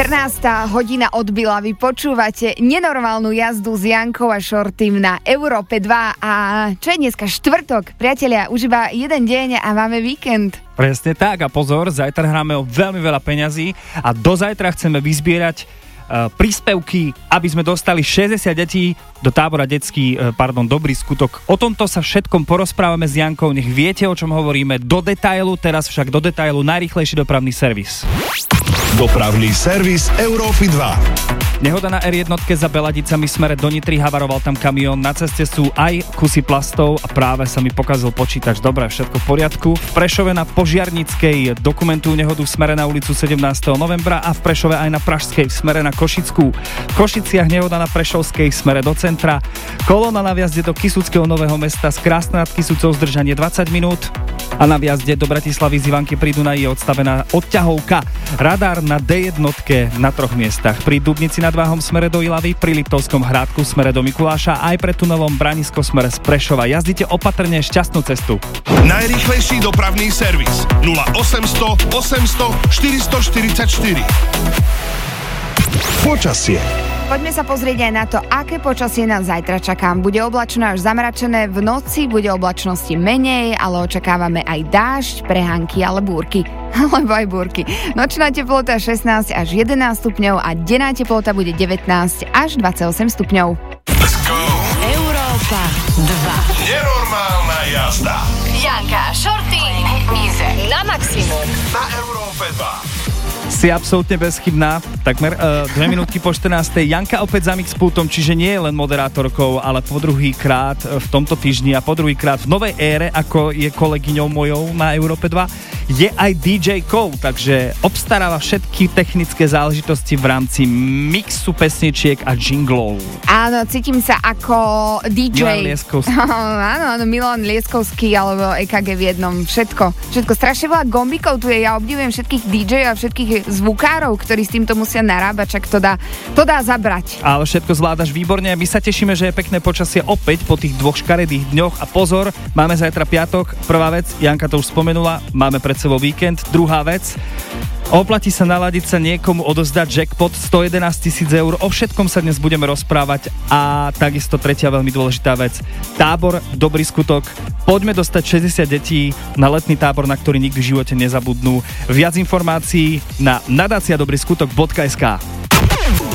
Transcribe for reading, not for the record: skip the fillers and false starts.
14. hodina odbila, vy počúvate nenormálnu jazdu s Jankou a Šortym na Európe 2 a čo je dneska štvrtok? Priatelia, už iba jeden deň a máme víkend. Presne tak a pozor, zajtra hráme o veľmi veľa peňazí a do zajtra chceme vyzbierať príspevky, aby sme dostali 60 detí do tábora Dobrý skutok. O tomto sa všetkom porozprávame s Jankou, nech viete, o čom hovoríme do detailu, teraz však do detailu najrýchlejší dopravný servis. Dopravný servis Európy 2. Nehoda na R1 za Beladicami smere do Nitry, havaroval tam kamión, na ceste sú aj kusy plastov a práve sa mi pokazil počítač. Dobre, všetko v poriadku. V Prešove na Požiarnickej dokumentujú nehodu v smere na ulicu 17. novembra a v Prešove aj na Pražskej v smere na Košickú. V Košiciach nehoda na Prešovskej v smere do centra. Kolóna na vjazde do Kysuckého Nového Mesta z Krásna nad Kysucou zdržanie 20 minút a na vjazde do Bratislavy z Ivanky pri Dunaji je odstavená odťahovka. Radár na D1 na 3 miestach. Pri Dubnici nad Váhom smere do Ilavy, pri Liptovskom Hrádku smere do Mikuláša, aj pred tunelom Branisko smere z Prešova. Jazdite opatrne, šťastnú cestu. Najrýchlejší dopravný servis 0800 800 444. Počasie. Poďme sa pozrieť aj na to, aké počasie nás zajtra čaká. Bude oblačno až zamračené, v noci bude oblačnosti menej, ale očakávame aj dážď, prehánky ale búrky. Alebo aj búrky. Nočná teplota 16 až 11 stupňov a denná teplota bude 19 až 28 stupňov. Let's go! Európa 2. Nenormálna jazda. Janka, Šorty, na maximum. Na Európe 2. Si absolútne bezchybná, takmer 2 minútky po 14. Janka opäť za mixpultom, čiže nie je len moderátorkou, ale po druhýkrát v tomto týždni a po druhýkrát v novej ére, ako je kolegyňou mojou na Európe 2, je aj DJ-kou, takže obstaráva všetky technické záležitosti v rámci mixu pesničiek a jinglov. Áno, cítim sa ako DJ. Milan Lieskovský. Áno, Milan Lieskovský alebo EKG v jednom. Všetko strašne veľa gombíkov tu je. Ja obdivujem všetkých DJ a všetkých zvukárov, ktorí s týmto musia narábať, čak to dá zabrať. Ale všetko zvládaš výborne. My sa tešíme, že je pekné počasie opäť po tých 2 škaredých dňoch a pozor, máme zajtra piatok. Prvá vec, Janka to už spomenula, máme pred sebou víkend. Druhá vec, oplatí sa naladiť sa niekomu odozdať jackpot 111 000 eur. O všetkom sa dnes budeme rozprávať a takisto tretia veľmi dôležitá vec. Tábor Dobrý skutok. Poďme dostať 60 detí na letný tábor, na ktorý nikdy v živote nezabudnú. Viac informácií na nadáciadobryskutok.sk.